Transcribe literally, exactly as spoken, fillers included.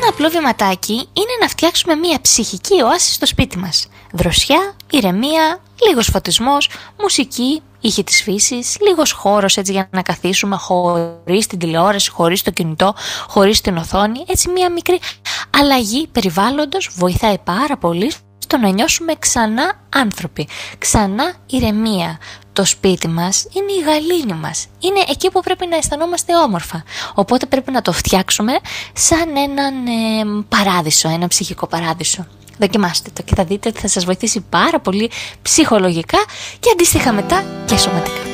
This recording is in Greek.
Ένα απλό βηματάκι είναι να φτιάξουμε μια ψυχική οάση στο σπίτι μας. Δροσιά, ηρεμία, λίγος φωτισμός, μουσική, ήχοι της φύσης, λίγος χώρος έτσι για να καθίσουμε χωρίς την τηλεόραση, χωρίς το κινητό, χωρίς την οθόνη. Έτσι μια μικρή αλλαγή περιβάλλοντος βοηθάει πάρα πολύ στο να νιώσουμε ξανά άνθρωποι, ξανά ηρεμία. Το σπίτι μας είναι η γαλήνη μας, είναι εκεί που πρέπει να αισθανόμαστε όμορφα. Οπότε πρέπει να το φτιάξουμε σαν έναν ε, παράδεισο, ένα ψυχικό παράδεισο. Δοκιμάστε το και θα δείτε ότι θα σας βοηθήσει πάρα πολύ ψυχολογικά και αντίστοιχα μετά και σωματικά.